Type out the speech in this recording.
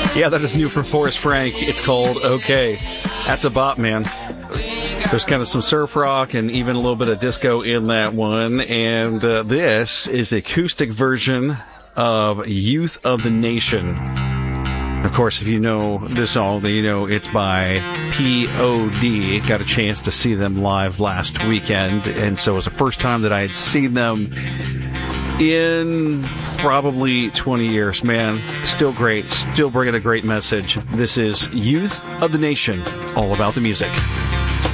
Yeah, that is new from Forrest Frank. It's called Okay. That's a bop, man. There's kind of some surf rock and even a little bit of disco in that one. And this is the acoustic version of Youth of the Nation. Of course, if you know this song, then you know it's by P.O.D. Got a chance to see them live last weekend, and so it was the first time that I had seen them in probably 20 years. Man, still great, still bringing a great message. This is Youth of the Nation, all about the music.